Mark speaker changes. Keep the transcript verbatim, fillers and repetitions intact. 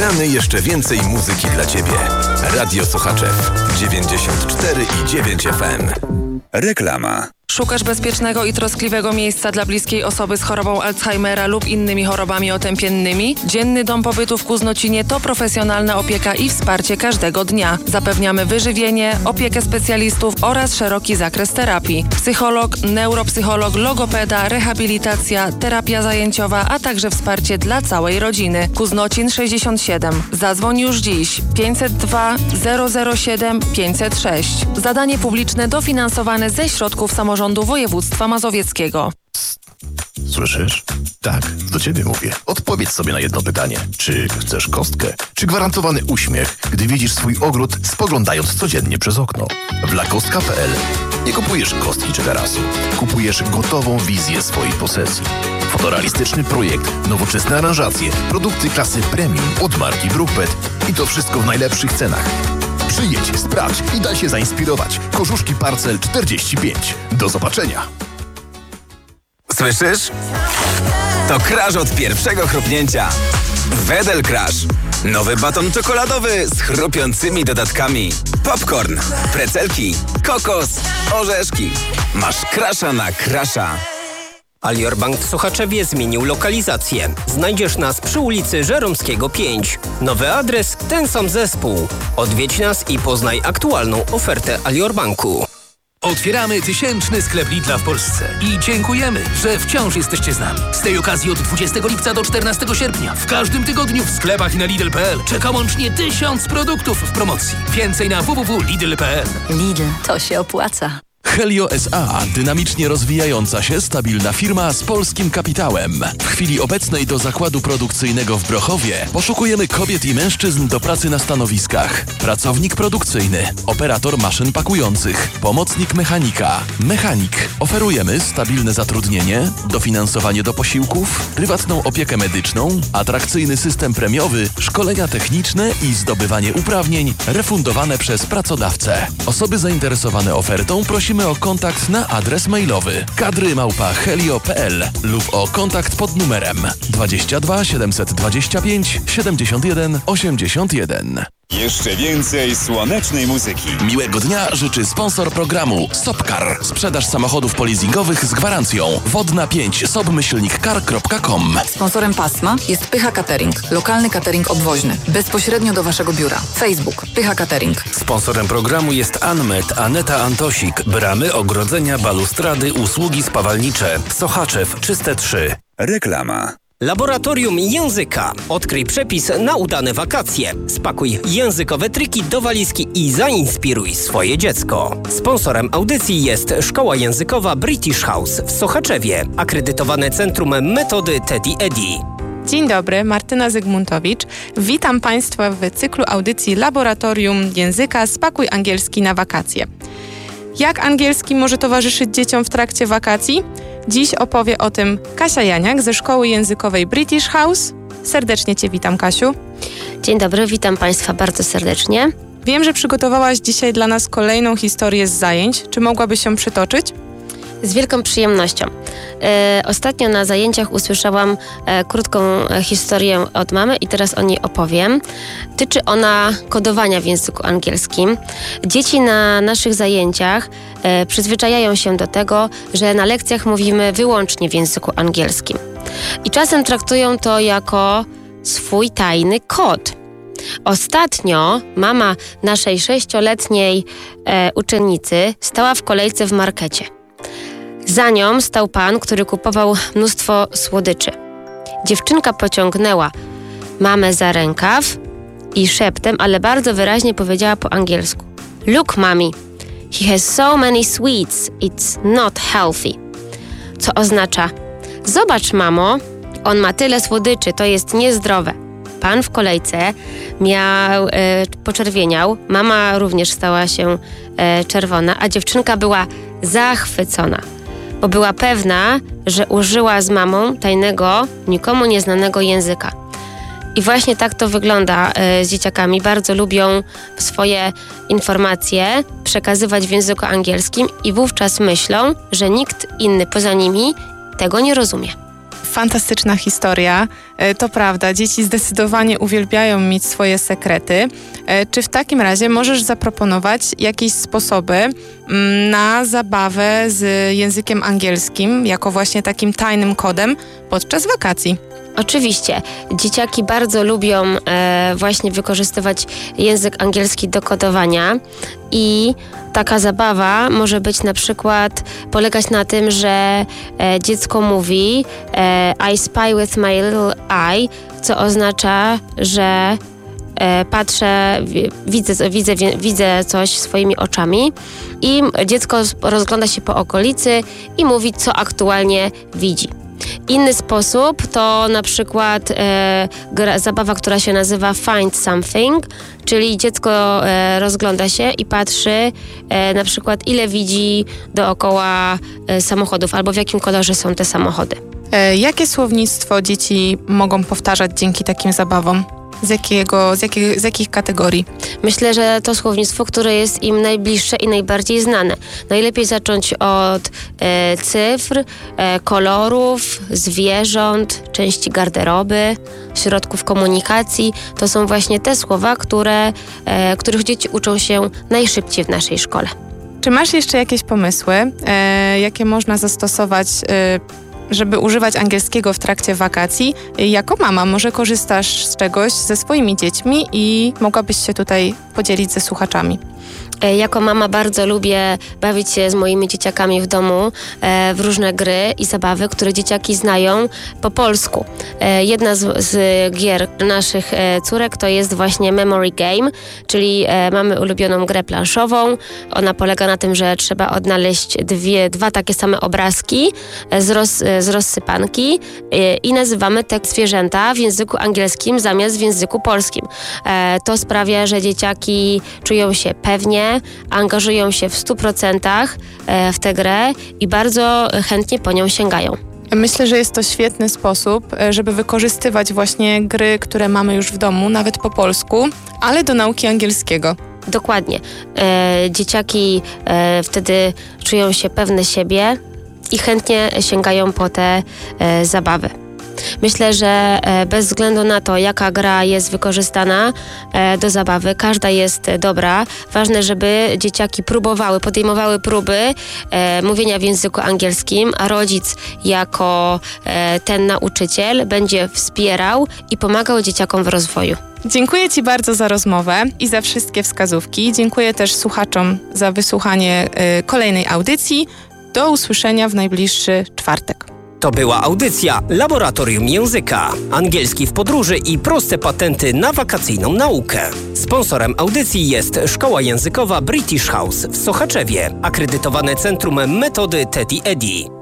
Speaker 1: gramy jeszcze więcej muzyki dla Ciebie. Radio Sochaczew dziewięćdziesiąt cztery i dziewięć F M. Reklama.
Speaker 2: Szukasz bezpiecznego i troskliwego miejsca dla bliskiej osoby z chorobą Alzheimera lub innymi chorobami otępiennymi? Dzienny Dom Pobytu w Kuznocinie to profesjonalna opieka i wsparcie każdego dnia. Zapewniamy wyżywienie, opiekę specjalistów oraz szeroki zakres terapii. Psycholog, neuropsycholog, logopeda, rehabilitacja, terapia zajęciowa, a także wsparcie dla całej rodziny. Kuznocin sześćdziesiąt siedem. Zadzwoń już dziś. pięćset dwa zero zero siedem pięćset sześć. Zadanie publiczne dofinansowane ze środków samorządu województwa mazowieckiego.
Speaker 3: Słyszysz? Tak, do ciebie mówię. Odpowiedz sobie na jedno pytanie. Czy chcesz kostkę? Czy gwarantowany uśmiech, gdy widzisz swój ogród, spoglądając codziennie przez okno? W lakostka kropka p l nie kupujesz kostki czy tarasu. Kupujesz gotową wizję swojej posesji. Fotorealistyczny projekt, nowoczesne aranżacje, produkty klasy premium od marki Brookbet i to wszystko w najlepszych cenach. Przyjedź, sprawdź i daj się zainspirować. Korzuszki Parcel czterdzieści pięć. Do zobaczenia.
Speaker 4: Słyszysz? To crash od pierwszego chrupnięcia. Wedel Crash. Nowy baton czekoladowy z chrupiącymi dodatkami. Popcorn, precelki, kokos, orzeszki. Masz crasha na crasha.
Speaker 5: Alior Bank w Sochaczewie zmienił lokalizację. Znajdziesz nas przy ulicy Żeromskiego pięć. Nowy adres, ten sam zespół. Odwiedź nas i poznaj aktualną ofertę Alior Banku.
Speaker 6: Otwieramy tysięczny sklep Lidla w Polsce i dziękujemy, że wciąż jesteście z nami. Z tej okazji od dwudziestego lipca do czternastego sierpnia w każdym tygodniu w sklepach i na Lidl kropka p l czeka łącznie tysiąc produktów w promocji. Więcej na w w w kropka lidl kropka p l.
Speaker 7: Lidl, to się opłaca.
Speaker 8: Helio S A. Dynamicznie rozwijająca się, stabilna firma z polskim kapitałem. W chwili obecnej do zakładu produkcyjnego w Brochowie poszukujemy kobiet i mężczyzn do pracy na stanowiskach. Pracownik produkcyjny, operator maszyn pakujących, pomocnik mechanika, mechanik. Oferujemy stabilne zatrudnienie, dofinansowanie do posiłków, prywatną opiekę medyczną, atrakcyjny system premiowy, szkolenia techniczne i zdobywanie uprawnień refundowane przez pracodawcę. Osoby zainteresowane ofertą prosimy o kontakt na adres mailowy kadry małpa helio kropka p l lub o kontakt pod numerem dwadzieścia dwa siedemset dwadzieścia pięć siedemdziesiąt jeden osiemdziesiąt jeden.
Speaker 1: Jeszcze więcej słonecznej muzyki.
Speaker 8: Miłego dnia życzy sponsor programu Sopcar. Sprzedaż samochodów polizingowych z gwarancją. Wodna pięć sobmyślnik car kropka com.
Speaker 9: Sponsorem pasma jest Pycha Catering. Lokalny catering obwoźny. Bezpośrednio do Waszego biura. Facebook Pycha Catering.
Speaker 10: Sponsorem programu jest Anmet, Aneta Antosik. Bramy, ogrodzenia, balustrady, usługi spawalnicze. Sochaczew Czyste trzy.
Speaker 1: Reklama.
Speaker 5: Laboratorium Języka. Odkryj przepis na udane wakacje. Spakuj językowe triki do walizki i zainspiruj swoje dziecko. Sponsorem audycji jest Szkoła Językowa British House w Sochaczewie. Akredytowane Centrum Metody Teddy Eddy.
Speaker 11: Dzień dobry, Martyna Zygmuntowicz. Witam Państwa w cyklu audycji Laboratorium Języka Spakuj angielski na wakacje. Jak angielski może towarzyszyć dzieciom w trakcie wakacji? Dziś opowie o tym Kasia Janiak ze Szkoły Językowej British House. Serdecznie Cię witam, Kasiu.
Speaker 12: Dzień dobry, witam Państwa bardzo serdecznie.
Speaker 11: Wiem, że przygotowałaś dzisiaj dla nas kolejną historię z zajęć. Czy mogłabyś ją przytoczyć?
Speaker 12: Z wielką przyjemnością. E, ostatnio na zajęciach usłyszałam e, krótką e, historię od mamy i teraz o niej opowiem. Tyczy ona kodowania w języku angielskim. Dzieci na naszych zajęciach e, przyzwyczajają się do tego, że na lekcjach mówimy wyłącznie w języku angielskim. I czasem traktują to jako swój tajny kod. Ostatnio mama naszej sześcioletniej e, uczennicy stała w kolejce w markecie. Za nią stał pan, który kupował mnóstwo słodyczy. Dziewczynka pociągnęła mamę za rękaw i szeptem, ale bardzo wyraźnie powiedziała po angielsku: Look, mommy, he has so many sweets, it's not healthy. Co oznacza: zobacz, mamo, on ma tyle słodyczy, to jest niezdrowe. Pan w kolejce miał, e, poczerwieniał, mama również stała się e, czerwona, a dziewczynka była zachwycona, bo była pewna, że użyła z mamą tajnego, nikomu nieznanego języka. I właśnie tak to wygląda e, z dzieciakami. Bardzo lubią swoje informacje przekazywać w języku angielskim i wówczas myślą, że nikt inny poza nimi tego nie rozumie.
Speaker 11: fantastyczna historia. To prawda, dzieci zdecydowanie uwielbiają mieć swoje sekrety. Czy w takim razie możesz zaproponować jakieś sposoby na zabawę z językiem angielskim, jako właśnie takim tajnym kodem podczas wakacji?
Speaker 12: Oczywiście. Dzieciaki bardzo lubią e, właśnie wykorzystywać język angielski do kodowania i taka zabawa może być na przykład polegać na tym, że e, dziecko mówi e, I spy with my little eye, co oznacza, że e, patrzę, widzę, widzę, widzę coś swoimi oczami i dziecko rozgląda się po okolicy i mówi, co aktualnie widzi. Inny sposób to na przykład e, gra, zabawa, która się nazywa Find Something, czyli dziecko e, rozgląda się i patrzy e, na przykład ile widzi dookoła e, samochodów albo w jakim kolorze są te samochody.
Speaker 11: E, jakie słownictwo dzieci mogą powtarzać dzięki takim zabawom? Z, jakiego, z, jakich, z jakich kategorii?
Speaker 12: Myślę, że to słownictwo, które jest im najbliższe i najbardziej znane. Najlepiej zacząć od e, cyfr, e, kolorów, zwierząt, części garderoby, środków komunikacji. To są właśnie te słowa, które, e, których dzieci uczą się najszybciej w naszej szkole.
Speaker 11: Czy masz jeszcze jakieś pomysły, e, jakie można zastosować e, żeby używać angielskiego w trakcie wakacji? Jako mama może korzystasz z czegoś ze swoimi dziećmi i mogłabyś się tutaj podzielić ze słuchaczami.
Speaker 12: Jako mama bardzo lubię bawić się z moimi dzieciakami w domu e, w różne gry i zabawy, które dzieciaki znają po polsku. E, jedna z, z gier naszych e, córek to jest właśnie Memory Game, czyli e, mamy ulubioną grę planszową. Ona polega na tym, że trzeba odnaleźć dwie, dwa takie same obrazki e, z, roz, e, z rozsypanki e, i nazywamy te zwierzęta w języku angielskim zamiast w języku polskim. E, to sprawia, że dzieciaki czują się pewnie, angażują się w stu procentach w tę grę i bardzo chętnie po nią sięgają.
Speaker 11: Myślę, że jest to świetny sposób, żeby wykorzystywać właśnie gry, które mamy już w domu, nawet po polsku, ale do nauki angielskiego.
Speaker 12: Dokładnie. E, dzieciaki e, wtedy czują się pewne siebie i chętnie sięgają po te e, zabawy. Myślę, że bez względu na to, jaka gra jest wykorzystana do zabawy, każda jest dobra. Ważne, żeby dzieciaki próbowały, podejmowały próby e, mówienia w języku angielskim, a rodzic jako e, ten nauczyciel będzie wspierał i pomagał dzieciakom w rozwoju.
Speaker 11: Dziękuję Ci bardzo za rozmowę i za wszystkie wskazówki. Dziękuję też słuchaczom za wysłuchanie e, kolejnej audycji. Do usłyszenia w najbliższy czwartek.
Speaker 5: To była audycja Laboratorium Języka. Angielski w podróży i proste patenty na wakacyjną naukę. Sponsorem audycji jest Szkoła Językowa British House w Sochaczewie. Akredytowane Centrum Metody Teddy Eddy.